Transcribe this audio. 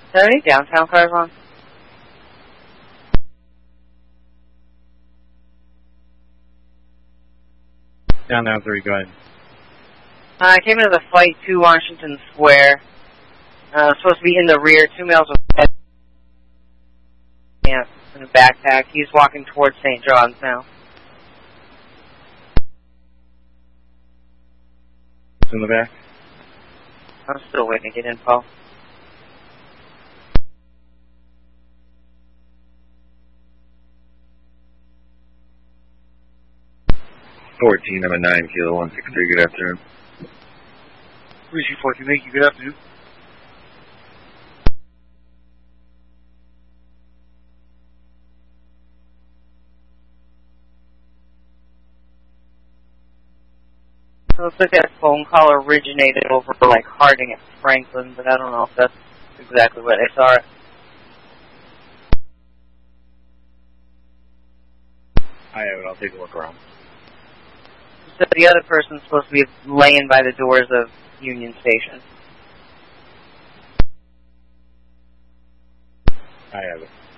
Are there any downtown cars on? Downtown 3, go ahead. I came into the Flight 2 Washington Square. Supposed to be in the rear. 2 males with pants in a backpack. He's walking towards St. John's now. It's in the back. I'm still waiting to get info. I'm a 9 Kilo 163. Good afternoon. Rishi 14, thank you. Good afternoon. So it looks like that phone call originated over like Harding at Franklin, but I don't know if that's exactly what I saw it. I have it. I'll take a look around. So the other person's supposed to be laying by the doors of Union Station. I have it.